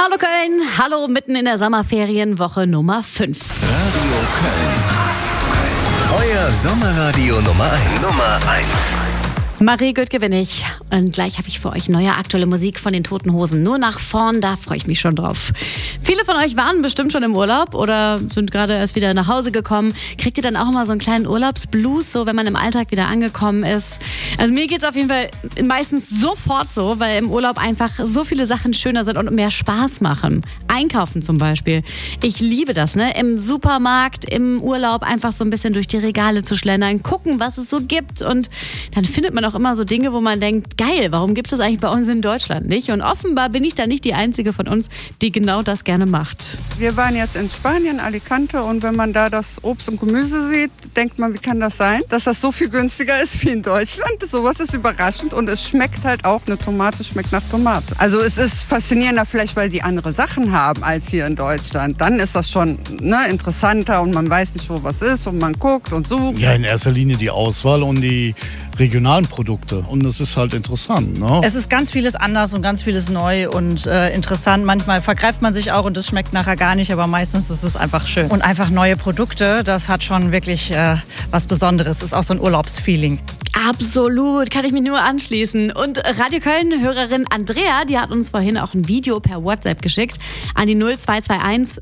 Hallo Köln, hallo mitten in der Sommerferienwoche Nummer 5. Radio Köln. Euer Sommerradio Nummer 1. Nummer 1. Marie Göttke bin ich und gleich habe ich für euch neue aktuelle Musik von den Toten Hosen. Nur nach vorn, da freue ich mich schon drauf. Viele von euch waren bestimmt schon im Urlaub oder sind gerade erst wieder nach Hause gekommen. Kriegt ihr dann auch immer so einen kleinen Urlaubsblues, so wenn man im Alltag wieder angekommen ist? Also mir geht's auf jeden Fall meistens sofort so, weil im Urlaub einfach so viele Sachen schöner sind und mehr Spaß machen. Einkaufen zum Beispiel. Ich liebe das, ne? Im Supermarkt, im Urlaub einfach so ein bisschen durch die Regale zu schlendern, gucken, was es so gibt und dann findet man auch immer so Dinge, wo man denkt, geil, warum gibt es das eigentlich bei uns in Deutschland nicht? Und offenbar bin ich da nicht die Einzige von uns, die genau das gerne macht. Wir waren jetzt in Spanien, Alicante, und wenn man da das Obst und Gemüse sieht, denkt man, wie kann das sein, dass das so viel günstiger ist wie in Deutschland? Sowas ist überraschend und es schmeckt halt auch, eine Tomate schmeckt nach Tomate. Also es ist faszinierender vielleicht, weil die andere Sachen haben als hier in Deutschland. Dann ist das schon interessanter und man weiß nicht, wo was ist und man guckt und sucht. Ja, in erster Linie die Auswahl und die regionalen Produkte. Und das ist halt interessant. Ne? Es ist ganz vieles anders und ganz vieles neu und interessant. Manchmal vergreift man sich auch und es schmeckt nachher gar nicht, aber meistens ist es einfach schön. Und einfach neue Produkte, das hat schon wirklich was Besonderes. Das ist auch so ein Urlaubsfeeling. Absolut, kann ich mich nur anschließen. Und Radio Köln-Hörerin Andrea, die hat uns vorhin auch ein Video per WhatsApp geschickt an die 0221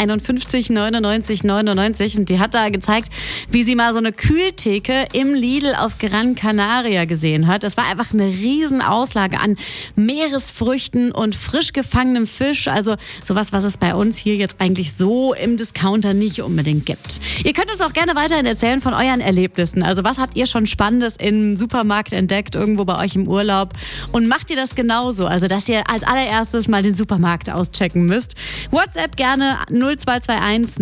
951 99 99 und die hat da gezeigt, wie sie mal so eine Kühltheke im Lidl auf Gran Canaria gesehen hat. Das war einfach eine riesen Auslage an Meeresfrüchten und frisch gefangenem Fisch, also sowas, was es bei uns hier jetzt eigentlich so im Discounter nicht unbedingt gibt. Ihr könnt uns auch gerne weiterhin erzählen von euren Erlebnissen. Also was habt ihr schon Spannendes im Supermarkt entdeckt, irgendwo bei euch im Urlaub? Und macht ihr das genauso? Also, dass ihr als allererstes mal den Supermarkt auschecken müsst. WhatsApp gerne 0221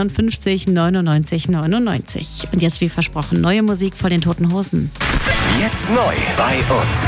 951 99 99. Und jetzt, wie versprochen, neue Musik von den Toten Hosen. Jetzt neu bei uns.